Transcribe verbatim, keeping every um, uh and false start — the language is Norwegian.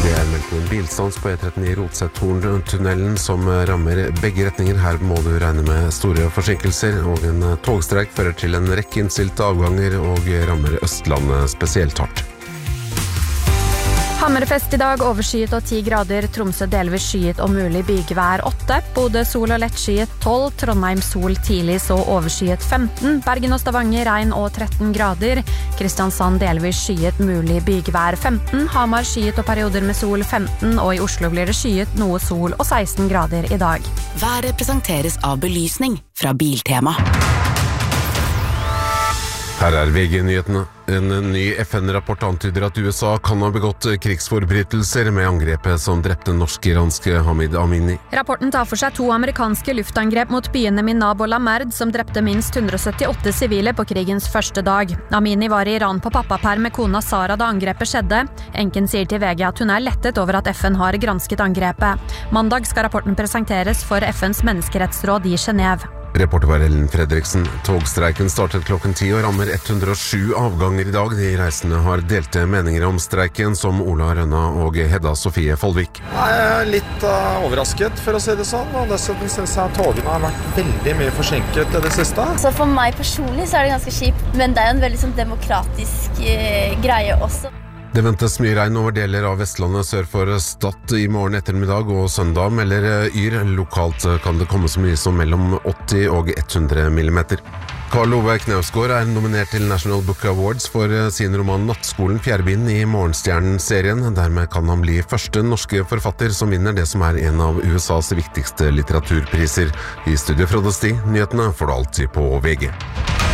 Det er meldt en bilstans på E tretten i Rotsetthorntunnelen som rammer begge retninger. Her må du regne med store forsinkelser, og en togstreik fører til en rekke innstilte avganger og rammer Østlandet spesielt hardt. Hammerfest i dag, overskyet og ti grader, Tromsø delvis skyet og mulig bygevær åtte, Bodø sol og lett skyet tolv, Trondheim sol tidlig så overskyet femten, Bergen og Stavanger regn og tretten grader, Kristiansand delvis skyet mulig bygevær femten, Hamar skyet og perioder med sol femten, og i Oslo blir det skyet noe sol og seksten grader i dag. Været presenteres av belysning fra Biltema. Her er V G-nyhetene. En ny F N-rapport antyder at U S A kan ha begått krigsforbrytelser med angrepet som drepte norsk-iranske Hamid Amini. Rapporten tar for seg to amerikanske luftangrep mot byene Minab og Lamerd, som drepte minst hundre og syttiåtte sivile på krigens første dag. Amini var i Iran på pappaperm med kona Sara da angrepet skjedde. Enken sier til V G at hun er lettet over at F N har gransket angrepet. Mandag skal rapporten presenteres for F N's menneskerettsråd i Genève. Reporter var Ellen Fredriksen. Togstreiken startet klokken ti og rammer hundre og sju avganger i dag. De reisende har delte meninger om streiken, som Ola Rønna og Hedda Sofie Follvik. Jeg er litt uh, overrasket, for å si det sånn, og dessuten synes jeg togene har vært veldig mye forsinket i det siste. Så for meg personlig så er det ganske kjipt, men det er jo en veldig sånn demokratisk uh, greie også. Det ventes mye regn over deler av Vestlandet sør for Stad i morgen ettermiddag og søndag, melder Yr. Lokalt kan det komme så mye som mellom åtti og hundre millimeter. Karl Ove Knausgård er nominert til National Book Awards for sin roman Nattskolen Fjærbind i Morgenstjernen-serien. Dermed kan han bli første norske forfatter som vinner det som er en av U S A's viktigste litteraturpriser. I studio fra Sti, nyhetene får du alltid på V G.